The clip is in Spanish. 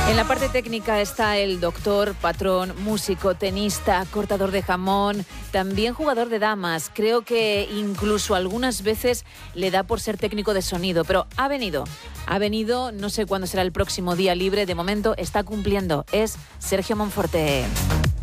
En la parte técnica está el doctor, patrón, músico, tenista, cortador de jamón, también jugador de damas. Creo que incluso algunas veces le da por ser técnico de sonido, pero ha venido, no sé cuándo será el próximo día libre, de momento está cumpliendo, es Sergio Monforte.